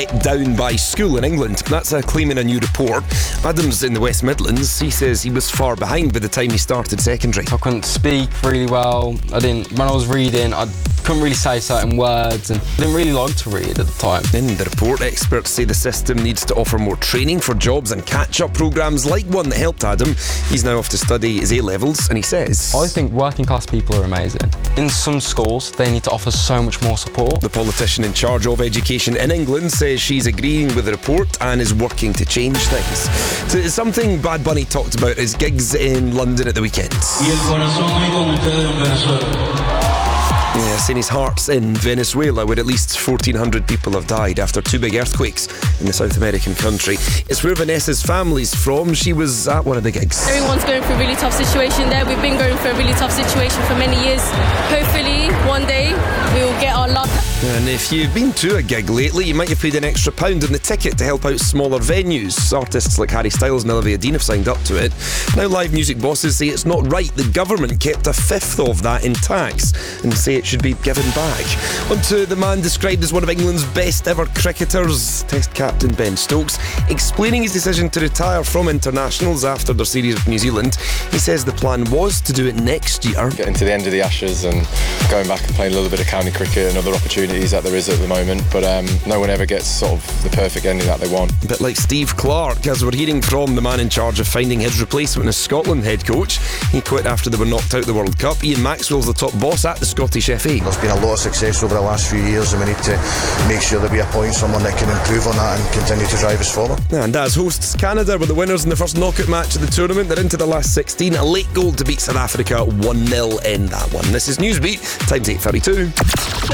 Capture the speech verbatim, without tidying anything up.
let down by school in England. That's a claim in a new report. Adam's in the West Midlands. He says he was far behind by the time he started secondary. I couldn't speak really well. I didn't. When I was reading, I couldn't really say certain words, and I didn't really like to read at the time. In the report, experts say the system needs to offer more training for jobs and catch-up programmes like one that helped Adam. He's now off to study his A-levels, and he says, I think working class people are amazing. In some schools, they need to offer so much more support. The politician in charge of education in England says she's agreeing with the report and is working to change things. So something Bad Bunny talked about is gigs in London at the weekend. Yeah, saying his heart's in Venezuela, where at least fourteen hundred people have died after two big earthquakes in the South American country. It's where Vanessa's family's from. She was at one of the gigs. Everyone's going through a really tough situation there. We've been going through a really tough situation for many years. Hopefully, one day, we will get our luck. And if you've been to a gig lately, you might have paid an extra pound on the ticket to help out smaller venues. Artists like Harry Styles and Olivia Dean have signed up to it. Now live music bosses say it's not right the government kept a fifth of that in tax and say it should be given back. On to the man described as one of England's best ever cricketers, Test captain Ben Stokes, explaining his decision to retire from internationals after their series with New Zealand. He says the plan was to do it next year. Getting to the end of the Ashes and going back and playing a little bit of county cricket and other opportunities that there is at the moment, but um, no one ever gets sort of the perfect ending that they want. A bit like Steve Clarke, as we're hearing from the man in charge of finding his replacement as Scotland head coach. He quit after they were knocked out the World Cup. Ian Maxwell's the top boss at the Scottish F A. There's been a lot of success over the last few years and we need to make sure that we appoint someone that can improve on that and continue to drive us forward. And as hosts, Canada were the winners in the first knockout match of the tournament. They're into the last sixteen. A late goal to beat South Africa one nil in that one. This is Newsbeat. Time's eight thirty-two.